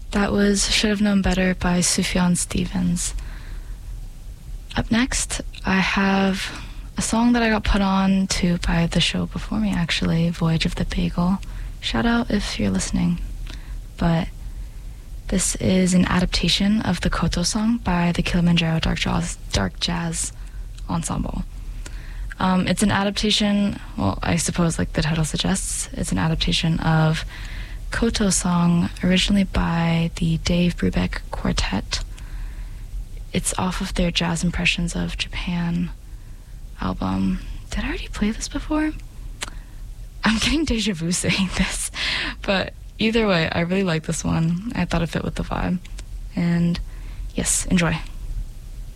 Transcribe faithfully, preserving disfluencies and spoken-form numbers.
That was Should Have Known Better by Sufjan Stevens. Up next, I have a song that I got put on to by the show before me, actually, Voyage of the Bagel. Shout out if you're listening. But this is an adaptation of the Koto song by the Kilimanjaro Dark Jazz, Dark Jazz Ensemble. Um, it's an adaptation, well, I suppose like the title suggests, it's an adaptation of Koto song originally by the Dave Brubeck Quartet. It's off of their Jazz Impressions of Japan album. Did I already play this before? I'm getting deja vu saying this, but either way, I really like this one. I thought it fit with the vibe. And yes, enjoy.